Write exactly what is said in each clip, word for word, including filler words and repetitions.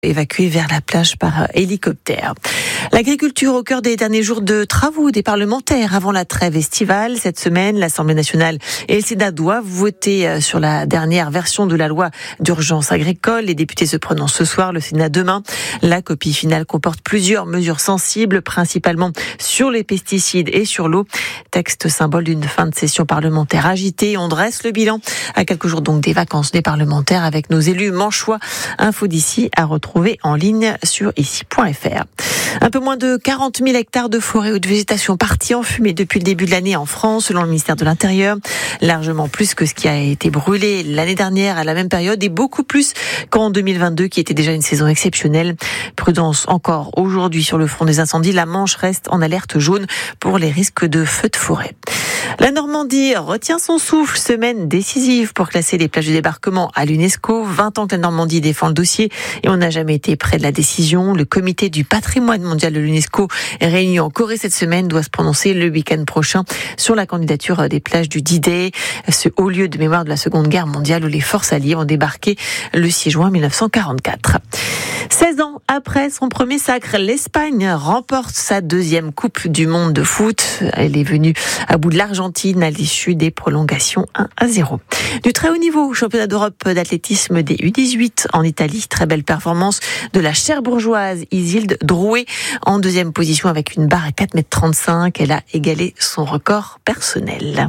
évacués vers la plage par hélicoptère. L'agriculture au cœur des derniers jours de travaux des parlementaires avant la trêve estivale. Cette semaine, l'Assemblée nationale et le Sénat doivent voter sur la dernière version de la loi d'urgence agricole. Les députés se prononcent ce soir, le Sénat demain. La copie finale comporte plusieurs mesures sensibles, principalement sur les pesticides et sur l'eau. Texte symbole d'une fin de session parlementaire agitée. On dresse le bilan à quelques jours donc des vacances des parlementaires avec nos élus manchois. Info d'ici à retrouver en ligne sur ici point f r. Un peu moins de quarante mille hectares de forêt ou de végétation partis en fumée depuis le début de l'année en France, selon le ministère de l'Intérieur. Largement plus que ce qui a été brûlé l'année dernière à la même période et beaucoup plus qu'en deux mille vingt-deux, qui était déjà une saison exceptionnelle. Prudence encore aujourd'hui sur le front des incendies. La Manche reste en alerte jaune pour les risques de feux de forêt. La Normandie retient son souffle, semaine décisive pour classer les plages de débarquement à l'UNESCO. vingt ans que la Normandie défend le dossier et on n'a jamais été près de la décision. Le comité du patrimoine mondial de l'UNESCO réuni en Corée cette semaine doit se prononcer le week-end prochain sur la candidature des plages du D-Day, ce haut lieu de mémoire de la Seconde Guerre mondiale où les forces alliées ont débarqué le six juin mille neuf cent quarante-quatre. seize ans après son premier sacre, l'Espagne remporte sa deuxième Coupe du Monde de foot. Elle est venue à bout de l'Argentine à l'issue des prolongations un à zéro. Du très haut niveau, championnat d'Europe d'athlétisme des U dix-huit en Italie. Très belle performance de la Cherbourgeoise Isilde Drouet en deuxième position avec une barre à quatre mètres trente-cinq. Elle a égalé son record personnel.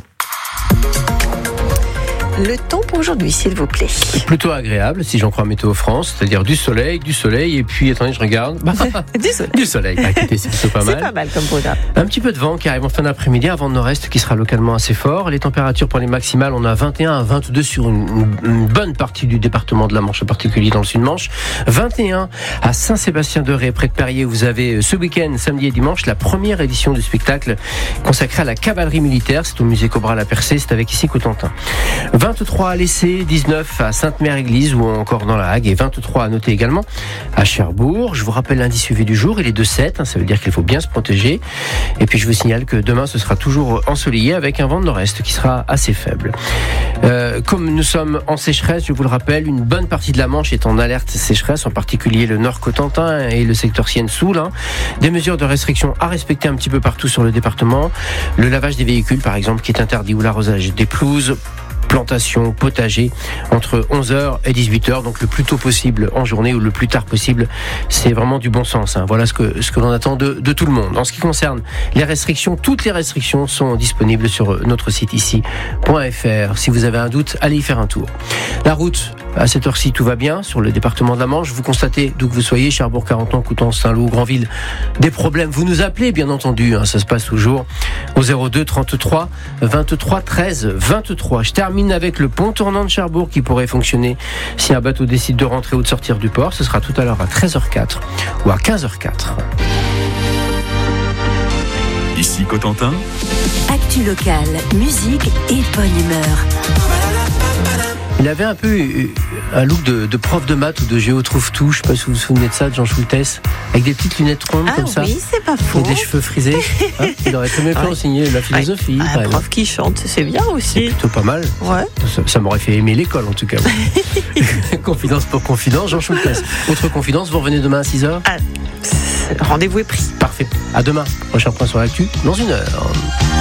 Le temps pour aujourd'hui, s'il vous plaît. Plutôt agréable, si j'en crois Météo France, c'est-à-dire du soleil, du soleil, et puis, attendez, je regarde. Bah, du soleil. Du soleil. Bah, écoutez, c'est plutôt pas mal. C'est pas mal comme programme. Un petit peu de vent qui arrive en fin d'après-midi, un vent de nord-est qui sera localement assez fort. Les températures pour les maximales, on a vingt et un à vingt-deux sur une, une bonne partie du département de la Manche, en particulier dans le sud-Manche. vingt et un à Saint-Sébastien-de-Ré, près de Perrier, où vous avez ce week-end, samedi et dimanche, la première édition du spectacle consacré à la cavalerie militaire. C'est au musée Cobra-la-Percée, c'est avec ici Cotentin. vingt-trois à l'Essai, dix-neuf à Sainte-Mère-Église ou encore dans la Hague et vingt-trois à noter également à Cherbourg. Je vous rappelle l'indice U V du jour, il est de sept, hein, ça veut dire qu'il faut bien se protéger. Et puis je vous signale que demain ce sera toujours ensoleillé avec un vent de nord-est qui sera assez faible. Euh, comme nous sommes en sécheresse, je vous le rappelle, une bonne partie de la Manche est en alerte sécheresse, en particulier le nord Cotentin et le secteur Sienne-Soule. Hein. Des mesures de restriction à respecter un petit peu partout sur le département. Le lavage des véhicules par exemple qui est interdit ou l'arrosage des pelouses, plantation, potager, entre onze heures et dix-huit heures, donc le plus tôt possible en journée ou le plus tard possible. C'est vraiment du bon sens. Hein. Voilà ce que, ce que l'on attend de, de tout le monde. En ce qui concerne les restrictions, toutes les restrictions sont disponibles sur notre site ici point f r. Si vous avez un doute, allez y faire un tour. La route, à cette heure-ci, tout va bien sur le département de la Manche. Vous constatez, d'où que vous soyez, Cherbourg, Carentan, Coutances, Saint-Lô, Granville, des problèmes, vous nous appelez, bien entendu. Hein, ça se passe toujours au zéro deux trente-trois vingt-trois treize vingt-trois. Je termine avec le pont tournant de Cherbourg qui pourrait fonctionner si un bateau décide de rentrer ou de sortir du port. Ce sera tout à l'heure à treize heures quatre ou à quinze heures quatre. Ici Cotentin. Actu locale, musique et bonne humeur. Il avait un peu un look de, de prof de maths ou de géo trouve-tout. Je ne sais pas si vous vous souvenez de ça, de Jean Schultes, avec des petites lunettes rondes ah comme ça. Ah oui, c'est pas faux. Et des cheveux frisés. Hein, il aurait très bien pu ouais. enseigner la philosophie. Ouais. Un prof qui chante, c'est bien aussi. C'est plutôt pas mal. Ouais. Ça, ça m'aurait fait aimer l'école en tout cas. Confidence pour confidence, Jean Schultes. Autre confidence, vous revenez demain à six heures. Ah, rendez-vous est pris. Parfait. À demain. Prochain point sur l'actu dans une heure.